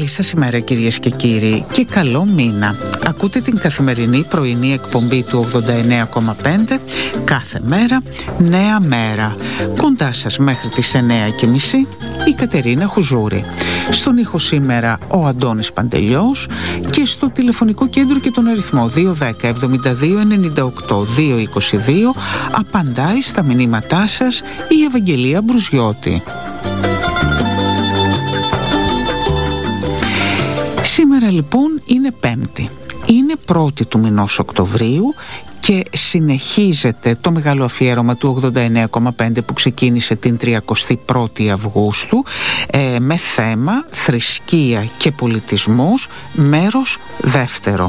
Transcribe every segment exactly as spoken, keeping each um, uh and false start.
Καλή σας ημέρα κυρίες και κύριοι και καλό μήνα. Ακούτε την καθημερινή πρωινή εκπομπή του ογδόντα εννέα κόμμα πέντε, κάθε μέρα νέα μέρα. Κοντά σας μέχρι τις εννέα και μισή η Κατερίνα Χουζούρη. Στον ήχο σήμερα ο Αντώνης Παντελιός και στο τηλεφωνικό κέντρο και τον αριθμό δύο ένα μηδέν εβδομήντα δύο ενενήντα οκτώ διακόσια είκοσι δύο απαντάει στα μηνύματά σας η Ευαγγελία Μπρουζιώτη. Σήμερα λοιπόν είναι Πέμπτη, είναι πρώτη του μηνός Οκτωβρίου και συνεχίζεται το μεγάλο αφιέρωμα του ογδόντα εννέα κόμμα πέντε που ξεκίνησε την τριαντάτη πρώτη Αυγούστου ε, με θέμα θρησκεία και πολιτισμός, μέρος δεύτερο.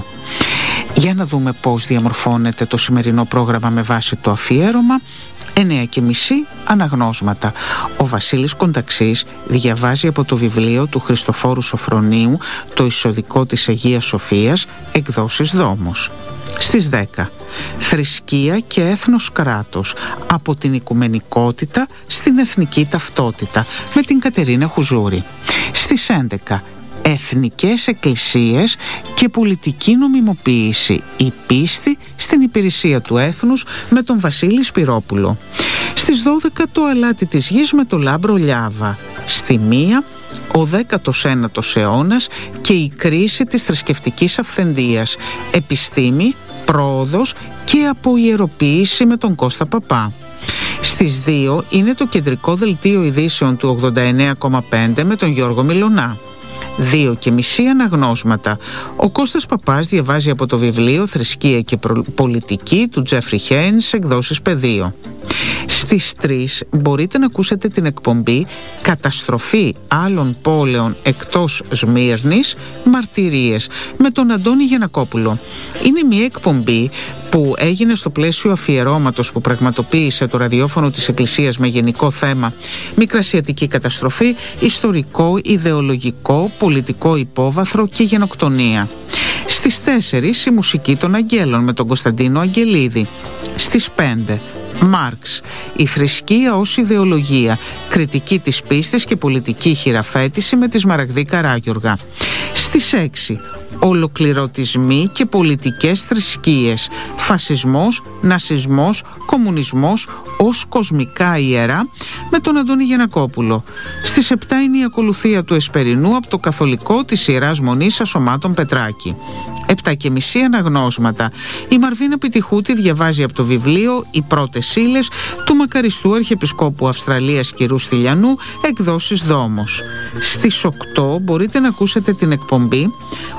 Για να δούμε πώς διαμορφώνεται το σημερινό πρόγραμμα με βάση το αφιέρωμα. εννέα και μισή αναγνώσματα. Ο Βασίλης Κονταξής διαβάζει από το βιβλίο του Χριστοφόρου Σοφρονίου το εισοδικό της Αγίας Σοφίας, εκδόσεις Δόμος. Στις δέκα θρησκεία και έθνος κράτος, από την οικουμενικότητα στην εθνική ταυτότητα, με την Κατερίνα Χουζούρη. Στις έντεκα εθνικές εκκλησίες και πολιτική νομιμοποίηση, η πίστη στην υπηρεσία του έθνους, με τον Βασίλη Σπυρόπουλο. Στις δώδεκα το αλάτι της γης με το Λάμπρο Λιάβα. Στη μία ο δέκατος ένατος αιώνας και η κρίση της θρησκευτικής αυθεντίας, επιστήμη, πρόοδος και αποιεροποίηση με τον Κώστα Παπά. Στις δύο είναι το κεντρικό δελτίο ειδήσεων του ογδόντα εννέα κόμμα πέντε με τον Γιώργο Μιλωνά. Δύο και μισή αναγνώσματα. Ο Κώστας Παπάς διαβάζει από το βιβλίο «Θρησκεία και πολιτική» του Τζέφρι Χέινς, εκδόσεις Πεδίο. Στις τρεις μπορείτε να ακούσετε την εκπομπή «Καταστροφή άλλων πόλεων εκτός Σμύρνης, μαρτυρίες» με τον Αντώνη Γιαννακόπουλο. Είναι μια εκπομπή που έγινε στο πλαίσιο αφιερώματος που πραγματοποίησε το ραδιόφωνο της Εκκλησίας με γενικό θέμα Μικρασιατική καταστροφή, ιστορικό, ιδεολογικό, πολιτικό υπόβαθρο και γενοκτονία. Στις τέσσερις η μουσική των Αγγέλων με τον Κωνσταντίνο Αγγελίδη. Στις πέντε Μάρξ, η θρησκεία ως ιδεολογία, κριτική της πίστης και πολιτική χειραφέτηση με τη Σμαραγδή Καράγιοργα. Στις έξι ολοκληρωτισμοί και πολιτικές θρησκείες, φασισμός, νασισμός, κομμουνισμός ως κοσμικά ιερά, με τον Αντώνη Γιαννακόπουλο. Στις επτά είναι η ακολουθία του Εσπερινού από το καθολικό της Ιεράς Μονής Ασωμάτων Πετράκη. Επτά και μισή αναγνώσματα. Η Μαρβίνα Πιτιχούτη διαβάζει από το βιβλίο «Οι πρώτες ύλες» του μακαριστού Αρχιεπισκόπου Αυστραλίας κ. Στυλιανού, εκδόσεις Δόμος. Στις οκτώ μπορείτε να ακούσετε την εκπομπή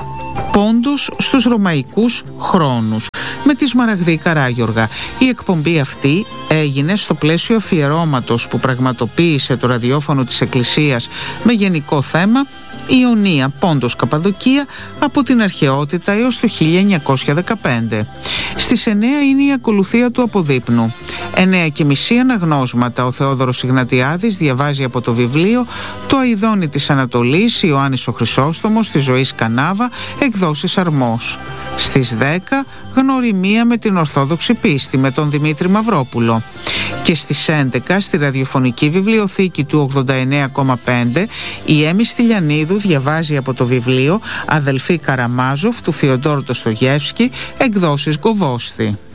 «Πόντος στους Ρωμαϊκούς χρόνους» με τη Σμαραγδή Καράγιοργα. Η εκπομπή αυτή έγινε στο πλαίσιο αφιερώματος που πραγματοποίησε το ραδιόφωνο της Εκκλησίας με γενικό θέμα Ιωνία, Πόντος, Καπαδοκία από την αρχαιότητα έως το χίλια εννιακόσια δεκαπέντε. Στις εννέα είναι η ακολουθία του Αποδείπνου. εννέα και μισή αναγνώσματα. Ο Θεόδωρος Ιγνατιάδης διαβάζει από το βιβλίο «Το Αηδόνι της Ανατολής», Ιωάννης ο Χρυσόστομος, τη Ζωή Κανάβα, εκδόσεις Αρμός. Στις δέκα γνωριμία με την Ορθόδοξη πίστη με τον Δημήτρη Μαυρόπουλο. Και στις έντεκα στη ραδιοφωνική βιβλιοθήκη του ογδόντα εννέα κόμμα πέντε η Έμι Στυλιανίδου διαβάζει από το βιβλίο «Αδελφοί Καραμάζοφ» του Φιοντόρ Ντοστογιέφσκι, εκδόσεις Γκοβόστη.